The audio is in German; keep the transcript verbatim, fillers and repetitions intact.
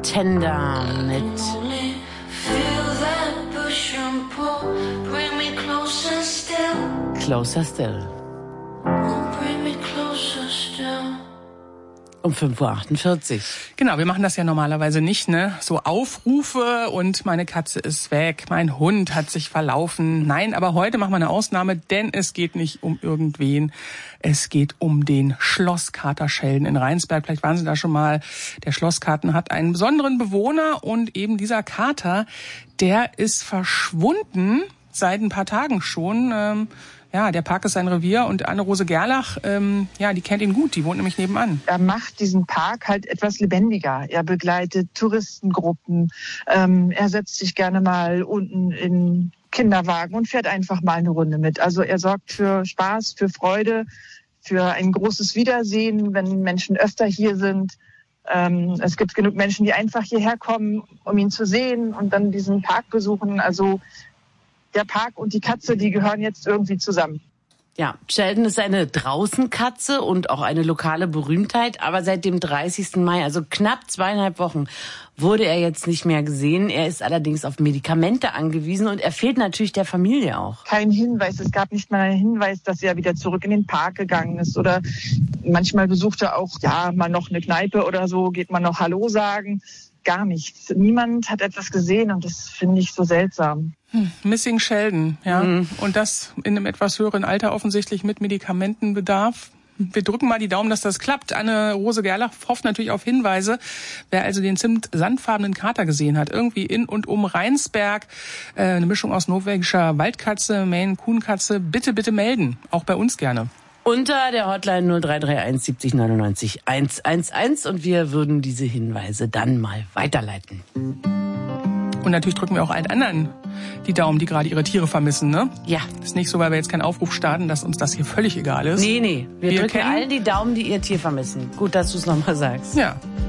Tender mit Closer Still. Um fünf Uhr achtundvierzig. Genau, wir machen das ja normalerweise nicht, ne? So Aufrufe und meine Katze ist weg, mein Hund hat sich verlaufen. Nein, aber heute machen wir eine Ausnahme, denn es geht nicht um irgendwen. Es geht um den Schlosskater Sheldon in Rheinsberg. Vielleicht waren Sie da schon mal. Der Schlosskater hat einen besonderen Bewohner und eben dieser Kater, der ist verschwunden seit ein paar Tagen schon. Ähm, Ja, der Park ist sein Revier und Anne-Rose Gerlach, ähm, ja, die kennt ihn gut, die wohnt nämlich nebenan. Er macht diesen Park halt etwas lebendiger. Er begleitet Touristengruppen, ähm, er setzt sich gerne mal unten in Kinderwagen und fährt einfach mal eine Runde mit. Also er sorgt für Spaß, für Freude, für ein großes Wiedersehen, wenn Menschen öfter hier sind. Ähm, es gibt genug Menschen, die einfach hierher kommen, um ihn zu sehen und dann diesen Park besuchen. Also der Park und die Katze, die gehören jetzt irgendwie zusammen. Ja, Sheldon ist eine Draußenkatze und auch eine lokale Berühmtheit, aber seit dem dreißigsten Mai, also knapp zweieinhalb Wochen, wurde er jetzt nicht mehr gesehen. Er ist allerdings auf Medikamente angewiesen und er fehlt natürlich der Familie auch. Kein Hinweis, es gab nicht mal einen Hinweis, dass er wieder zurück in den Park gegangen ist oder manchmal besucht er auch, ja, mal noch eine Kneipe oder so, geht man noch Hallo sagen. Gar nichts. Niemand hat etwas gesehen und das finde ich so seltsam. Hm, Missing Sheldon, ja. Mhm. Und das in einem etwas höheren Alter offensichtlich mit Medikamentenbedarf. Wir drücken mal die Daumen, dass das klappt. Anne-Rose Gerlach hofft natürlich auf Hinweise. Wer also den zimt-sandfarbenen Kater gesehen hat, irgendwie in und um Rheinsberg, äh, eine Mischung aus norwegischer Waldkatze, Maine-Coon-Katze, bitte, bitte melden. Auch bei uns gerne. Unter der Hotline null drei drei eins siebzig neunundneunzig hundertelf und wir würden diese Hinweise dann mal weiterleiten. Und natürlich drücken wir auch allen anderen die Daumen, die gerade ihre Tiere vermissen, ne? Ja. Ist nicht so, weil wir jetzt keinen Aufruf starten, dass uns das hier völlig egal ist. Nee, nee. Wir, wir drücken kennen... allen die Daumen, die ihr Tier vermissen. Gut, dass du es nochmal sagst. Ja.